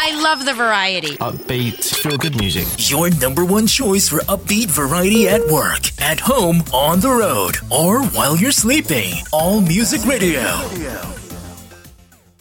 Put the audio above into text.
I love the variety. Upbeat, feel-good music. Your number one choice for upbeat variety at work, at home, on the road, or while you're sleeping. All Music Radio.